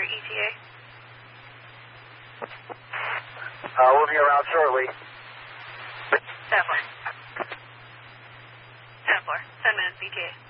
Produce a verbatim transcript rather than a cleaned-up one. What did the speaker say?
E T A. Uh, we'll be around shortly. ten four. ten four. ten minutes E T A.